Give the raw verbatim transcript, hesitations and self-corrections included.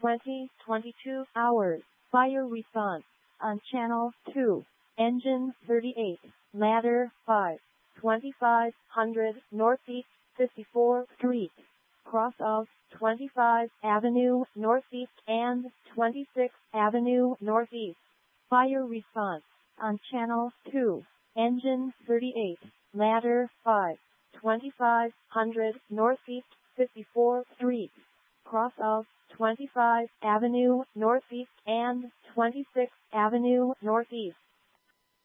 twenty twenty-two hours. Fire response on channel two. Engine thirty-eight. Ladder five. twenty-five hundred Northeast fifty-fourth Street. Cross of twenty-fifth Avenue Northeast and twenty-sixth Avenue Northeast. Fire response on channel two. Engine thirty-eight. Ladder five. twenty-five hundred Northeast fifty-fourth Street. Cross of twenty-fifth Avenue Northeast and twenty-sixth Avenue Northeast.